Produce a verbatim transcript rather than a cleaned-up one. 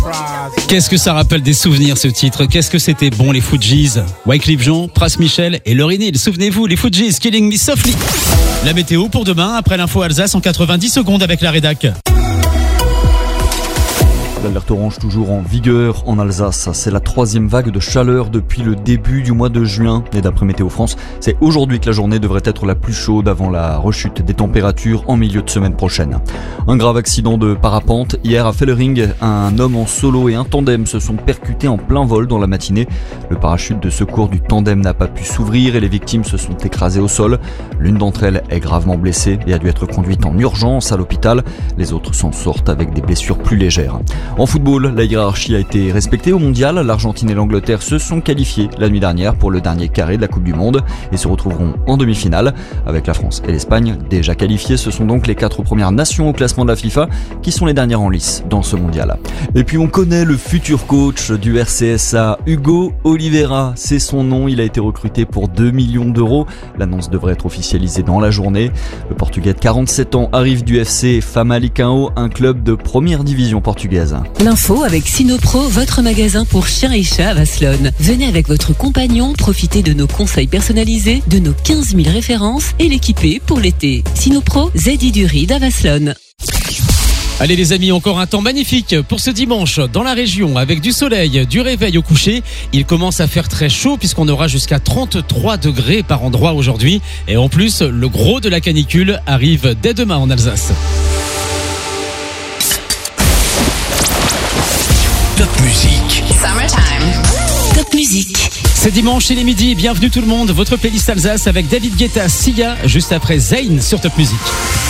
Qu'est-ce que ça rappelle des souvenirs, ce titre? Qu'est-ce que c'était bon, les Fujis? Wyclef Jean, Pras Michel et Lauryn Hill. Souvenez-vous, les Fujis, Killing Me Softly. La météo pour demain, après l'info Alsace en quatre-vingt-dix secondes avec la rédac. L'alerte orange toujours en vigueur en Alsace. C'est la troisième vague de chaleur depuis le début du mois de juin. Et d'après Météo France, c'est aujourd'hui que la journée devrait être la plus chaude avant la rechute des températures en milieu de semaine prochaine. Un grave accident de parapente. Hier à Fellering, un homme en solo et un tandem se sont percutés en plein vol dans la matinée. Le parachute de secours du tandem n'a pas pu s'ouvrir et les victimes se sont écrasées au sol. L'une d'entre elles est gravement blessée et a dû être conduite en urgence à l'hôpital. Les autres s'en sortent avec des blessures plus légères. En football, la hiérarchie a été respectée au mondial. L'Argentine et l'Angleterre se sont qualifiés la nuit dernière pour le dernier carré de la Coupe du Monde et se retrouveront en demi-finale. Avec la France et l'Espagne déjà qualifiées, ce sont donc les quatre premières nations au classement de la FIFA qui sont les dernières en lice dans ce mondial. Et puis on connaît le futur coach du R C S A, Hugo Oliveira. C'est son nom, il a été recruté pour deux millions d'euros. L'annonce devrait être officialisée dans la journée. Le Portugais de quarante-sept ans arrive du F C Famalicão, un club de première division portugaise. L'info avec Sinopro, votre magasin pour chiens et chats à Vasselonne. Venez avec votre compagnon, profitez de nos conseils personnalisés, de nos quinze mille références et l'équiper pour l'été. Sinopro, Zedi du Ride à Vasselonne. Allez les amis, encore un temps magnifique pour ce dimanche dans la région avec du soleil, du réveil au coucher. Il commence à faire très chaud puisqu'on aura jusqu'à trente-trois degrés par endroit aujourd'hui. Et en plus, le gros de la canicule arrive dès demain en Alsace. Top musique. Summertime. Top musique. C'est dimanche, il est midi. Bienvenue tout le monde. Votre playlist Alsace avec David Guetta, Sia, juste après Zayn sur Top Musique.